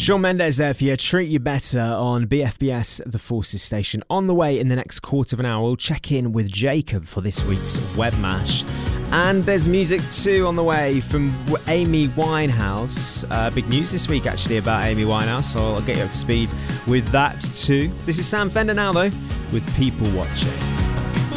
Shawn Mendes there for you. Treat You Better on BFBS, the Forces station. On the way in the next quarter of an hour, we'll check in with Jacob for this week's Webmash. And there's music too on the way from Amy Winehouse. Big news this week actually about Amy Winehouse, so I'll get you up to speed with that too. This is Sam Fender now though, with People Watching.